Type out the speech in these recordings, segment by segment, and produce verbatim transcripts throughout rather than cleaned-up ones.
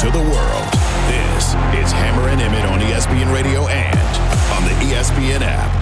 to the world. This is Hammer and Emmett on E S P N Radio and on the E S P N app.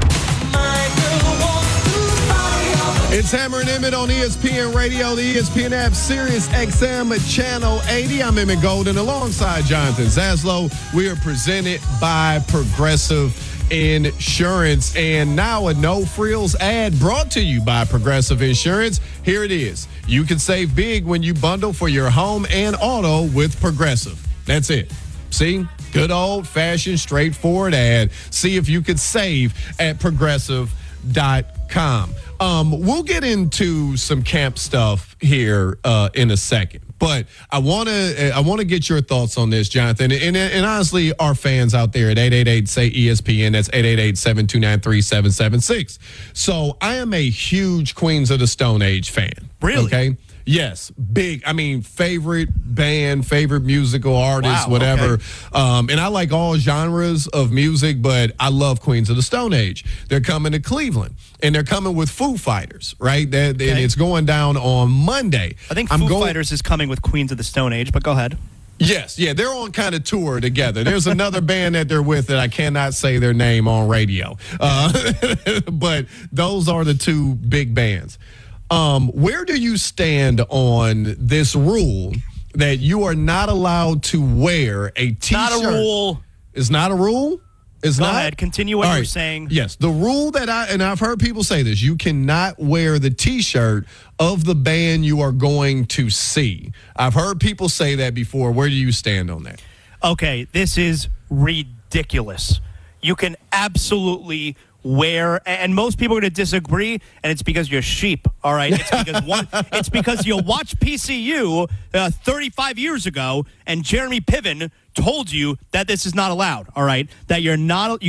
It's Hammer and Emmett on E S P N Radio, the E S P N app, Sirius X M Channel eighty. I'm Emmett Golden alongside Jonathan Zaslow. We are presented by Progressive Insurance. And now a No Frills ad brought to you by Progressive Insurance. Here it is. You can save big when you bundle for your home and auto with Progressive. That's it. See? Good old-fashioned, straightforward ad. See if you could save at progressive dot com. Um, we'll get into some camp stuff here uh, in a second, but I want to I want to get your thoughts on this, Jonathan, and, and, and honestly, our fans out there at eight eight eight, say E S P N, that's eight eight eight, seven two nine, three seven seven six. So I am a huge Queens of the Stone Age fan. Really? Okay. Yes, big. I mean, favorite band, favorite musical artist, wow, whatever. Okay. Um, and I like all genres of music, but I love Queens of the Stone Age. They're coming to Cleveland, and they're coming with Foo Fighters, right? They're, okay. And it's going down on Monday. I think I'm Foo going, Fighters is coming with Queens of the Stone Age, but go ahead. Yes, yeah, they're on kind of tour together. There's another band that they're with that I cannot say their name on radio. Uh, but those are the two big bands. Um, where do you stand on this rule that you are not allowed to wear a T-shirt? Not a rule. It's not a rule? It's Go not? ahead. Continue what All you're right. saying. Yes. The rule that I, and I've heard people say this, you cannot wear the T-shirt of the band you are going to see. I've heard people say that before. Where do you stand on that? Okay, this is ridiculous. You can absolutely wear, and most people are going to disagree, and it's because you're sheep, all right? It's because one, it's because you watched P C U uh, thirty-five years ago, and Jeremy Piven told you that this is not allowed, all right? That you're not...